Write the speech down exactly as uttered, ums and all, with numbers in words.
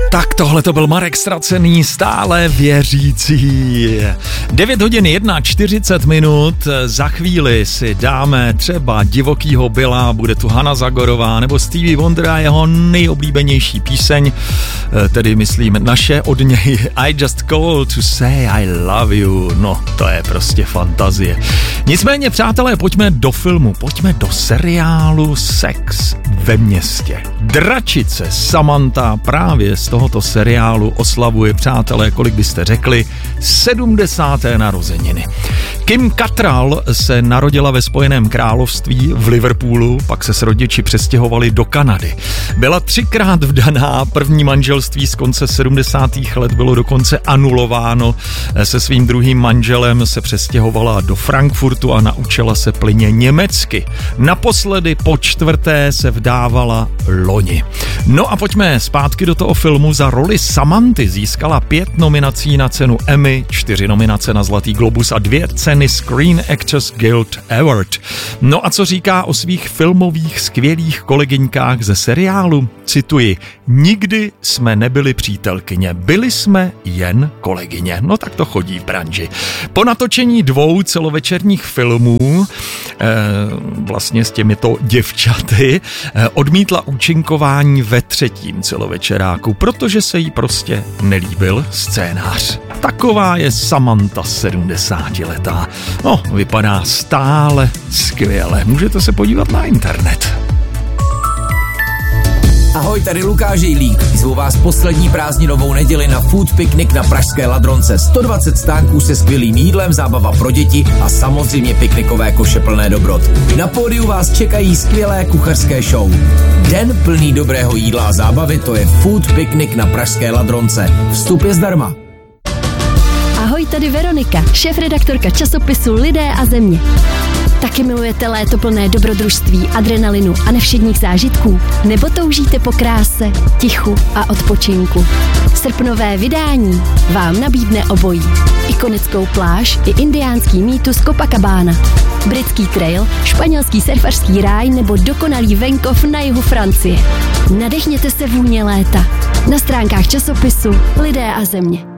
Tak tohle to byl Marek Ztracený, stále věřící. devět hodin čtyřicet minut, za chvíli si dáme třeba Divokýho Billa, bude tu Hana Zagorová nebo Stevie Wonder a jeho nejoblíbenější píseň, tedy myslím naše od něj I Just Called to Say I Love You, no to je prostě fantazie. Nicméně přátelé, pojďme do filmu, pojďme do seriálu Sex ve městě. Dračice Samantha právě z tohoto seriálu oslavuje, přátelé, kolik byste řekli, sedmdesáté narozeniny. Kim Cattrall se narodila ve Spojeném království v Liverpoolu, pak se s rodiči přestěhovali do Kanady. Byla třikrát vdaná, první manželství z konce sedmdesátých let bylo dokonce anulováno. Se svým druhým manželem se přestěhovala do Frankfurtu a naučila se plynně německy. Naposledy po čtvrté se vdávala loni. No a pojďme zpátky do toho filmu. Za roli Samanthy získala pět nominací na cenu Emmy, čtyři nominace na Zlatý globus a dvě ceny Screen Actors Guild Award. No a co říká o svých filmových skvělých kolegyňkách ze seriálu? Cituji, nikdy jsme nebyli přítelkyně, byli jsme jen kolegyně. No tak to chodí v branži. Po natočení dvou celovečerních filmů eh, vlastně s těmito děvčaty eh, odmítla účinkování ve třetím celovečeráku, protože se jí prostě nelíbil scénář. Taková je Samantha sedmdesátiletá. No, vypadá stále skvěle. Můžete se podívat na internet. Ahoj, tady Lukáš Jejlík. Zvu vás poslední prázdninovou neděli na food piknik na pražské Ladronce. sto dvacet stánků se skvělým jídlem, zábava pro děti a samozřejmě piknikové koše plné dobrot. Na pódiu vás čekají skvělé kuchařské show. Den plný dobrého jídla a zábavy, to je food piknik na pražské Ladronce. Vstup je zdarma. Ahoj, tady Veronika, šéfredaktorka časopisu Lidé a země. Taky milujete léto plné dobrodružství, adrenalinu a nevšedních zážitků? Nebo toužíte po kráse, tichu a odpočinku? Srpnové vydání vám nabídne obojí. Ikonickou pláž i indiánský mýtus Copacabana. Britský trail, španělský surfařský ráj nebo dokonalý venkov na jihu Francie. Nadechněte se vůně léta. Na stránkách časopisu Lidé a země.